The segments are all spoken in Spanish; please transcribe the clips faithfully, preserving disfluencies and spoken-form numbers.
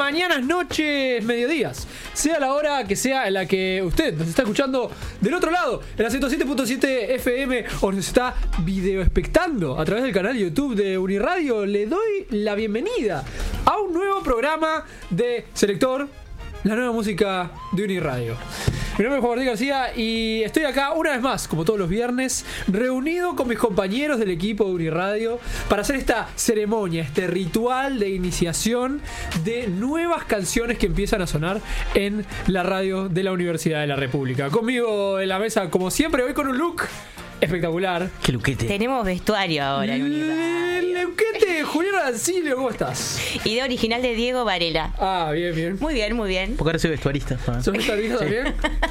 mañanas, noches, mediodías. Sea la hora que sea en la que usted nos está escuchando del otro lado, en la ciento siete punto siete F M, o nos está videoespectando a través del canal YouTube de Uniradio, le doy la bienvenida a un nuevo programa de Selector, la nueva música de Uniradio. Mi nombre es Juan Martín García y estoy acá una vez más, como todos los viernes, reunido con mis compañeros del equipo de Uniradio para hacer esta ceremonia, este ritual de iniciación de nuevas canciones que empiezan a sonar en la radio de la Universidad de la República. Conmigo en la mesa, como siempre, hoy con un look espectacular. ¡Qué luquete! Tenemos vestuario ahora en Uniradio. El luquete, Julián Arancilio, ¿cómo estás? Idea original de Diego Varela. Ah, bien, bien. Muy bien, muy bien. Porque ahora soy vestuarista. ¿sabes? ¿Sos vestuarista también?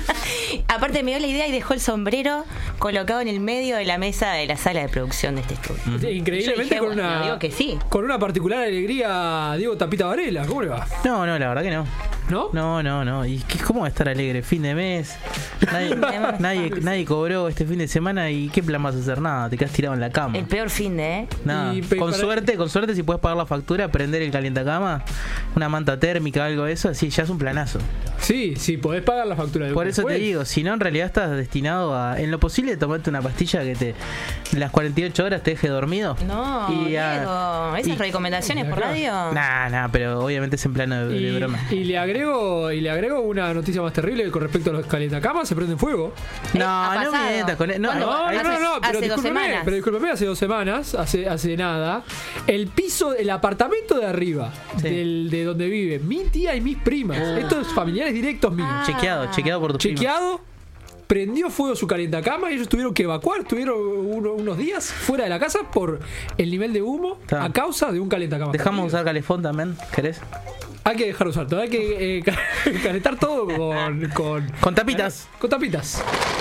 Aparte me dio la idea y dejó el sombrero colocado en el medio de la mesa de la sala de producción de este estudio. Mm. Increíblemente Yo dije, con bueno, una digo que sí. con una particular alegría, Diego Tapita Varela. ¿Cómo le va? No, no, la verdad que no. ¿No? No, no, no. ¿Y qué, cómo va a estar alegre? Fin de mes. Nadie, nadie, nadie cobró este fin de semana y ¿qué plan vas a hacer? Nada, te quedas tirado en la cama. El peor fin de, ¿eh? Nada. Y pe- Con para- suerte, con suerte si puedes pagar la factura, prender el calientacama, una manta térmica, algo de eso, así ya es un planazo. Sí, sí, podés pagar la factura de Por un eso te juez. digo, si no en realidad estás destinado a, en lo posible, tomarte una pastilla que te las cuarenta y ocho horas te deje dormido. No, Y, ah, Diego, ¿esas y- recomendaciones por Claro. radio? Nah, nah, pero obviamente es en plano de, de Y, broma. y le agrego y le agrego una noticia más terrible con respecto a los calientacamas, se prenden fuego. Eh, No, ha no pasado. mientas con no, ¿Cuándo? no, No, ahí- no, no, no, pero hace dos discúlpeme, semanas. pero discúlpeme, hace dos semanas, hace, hace nada, el piso, el apartamento de arriba, Sí. del, de donde vive mi tía y mis primas, estos familiares directos míos, Ah. Chequeado, chequeado por tus primos. chequeado, prendió fuego su calientacama y ellos tuvieron que evacuar, tuvieron uno- unos días fuera de la casa por el nivel de humo Está. a causa de un calientacama. Dejamos de usar calefón también, ¿querés? Hay que dejar de usar todo, hay que eh, calentar todo con, con, Con tapitas. con tapitas.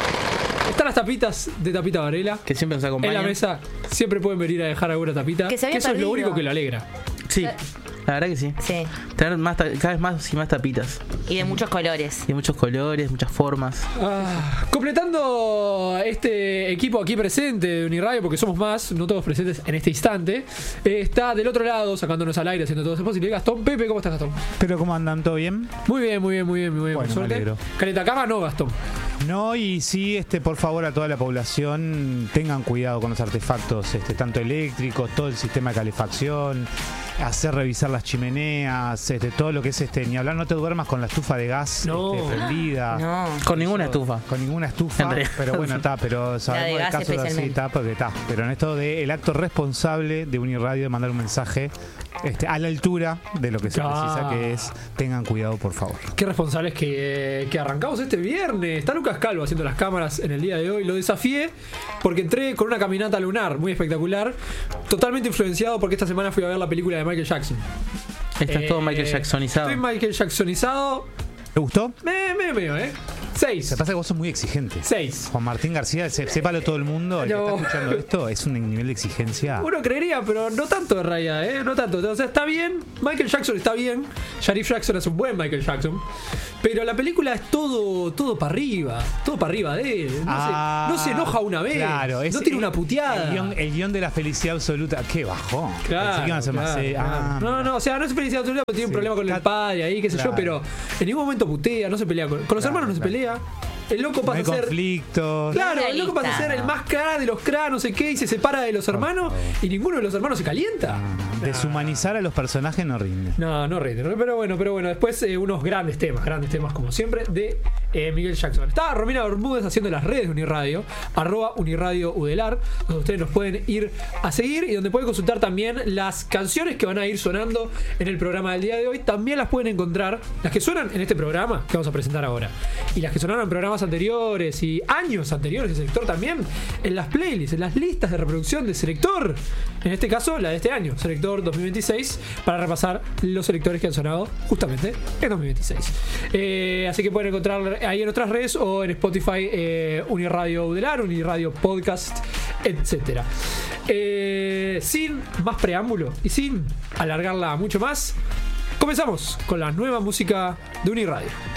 Están las tapitas de Tapita Varela. Que siempre nos En acompañan. la mesa siempre pueden venir a dejar alguna tapita. Que se había eso es lo perdido. único que lo alegra. Sí, la verdad que sí. Sí, Tener más ta- cada vez más y más tapitas. y de muchos colores. Y de muchos colores, muchas formas. Ah, completando este equipo aquí presente de Uniradio, porque somos más, no todos presentes en este instante, eh, está del otro lado, sacándonos al aire, haciendo todo eso posible, Gastón. Pepe, ¿cómo estás, Gastón? Pero ¿cómo andan? ¿Todo bien? Muy bien, muy bien, muy bien, muy bien. Bueno, por me suerte. alegro. Calentacama no, Gastón. No, y sí, este, por favor, a toda la población, tengan cuidado con los artefactos, este, tanto eléctricos, todo el sistema de calefacción, hacer revisar las chimeneas, este, todo lo que es este, ni hablar, no te duermas con la estufa de gas No. este, prendida. No. Con ninguna estufa. Con ninguna estufa, En realidad. pero bueno, está, pero sabemos el gas caso de así, especialmente. está, porque está. Pero en esto de el acto responsable de Uniradio de mandar un mensaje este, a la altura de lo que se Ah. precisa, que es tengan cuidado, por favor. Qué responsables que, que arrancamos este viernes. Está Lucas Calvo haciendo las cámaras en el día de hoy. Lo desafié porque entré con una caminata lunar muy espectacular. Totalmente influenciado porque esta semana fui a ver la película de Michael Jackson. Estás Eh, todo Michael Jacksonizado. Estoy Michael Jacksonizado. ¿Te gustó? Me, me, me, ¿eh? Seis. Se pasa que vos sos muy exigente. Seis. Juan Martín García, se- sépalo todo el mundo, el que No. está escuchando esto, es un nivel de exigencia. Uno creería, pero no tanto en realidad, ¿eh? No tanto. O sea, está bien. Michael Jackson está bien. Sharif Jackson es un buen Michael Jackson. Pero la película es todo todo para arriba. Todo para arriba de él. No, Ah, se, no se enoja una vez. Claro, es no tiene el- una puteada. El guión, el guión de la felicidad absoluta. Qué bajón. Claro, Pensé que iban a ser más claro, serios. claro. Ah, no, mira. no, o sea, no es felicidad absoluta, pero tiene un Sí. problema con el Cat- padre ahí, qué sé Claro. yo, pero en ningún momento putea, no se pelea con, con los Claro, hermanos, no se claro. pelea. El loco No pasa hay a ser. conflictos. Claro, el loco pasa a ser el más cara de los cra, no sé qué, y se separa de los hermanos, y ninguno de los hermanos se calienta. Deshumanizar a los personajes no rinde. No, no rinde, ¿no? pero bueno, pero bueno, después eh, unos grandes temas, grandes temas como siempre, de eh, Miguel Jackson. Está Romina Bermúdez haciendo las redes de Uniradio, arroba Uniradio Udelar, donde ustedes nos pueden ir a seguir y donde pueden consultar también las canciones que van a ir sonando en el programa del día de hoy. También las pueden encontrar, las que suenan en este programa que vamos a presentar ahora, y las que sonaron en programas anteriores y años anteriores de Selector también, en las playlists, en las listas de reproducción de Selector. En este caso, la de este año, Selector dos mil veintiséis, para repasar los selectores que han sonado justamente en dos mil veintiséis. Eh, así que pueden encontrar ahí en otras redes o en Spotify, eh, Uniradio Udelar, Uniradio Podcast, etcétera. Eh, sin más preámbulo y sin alargarla mucho más, comenzamos con la nueva música de Uniradio.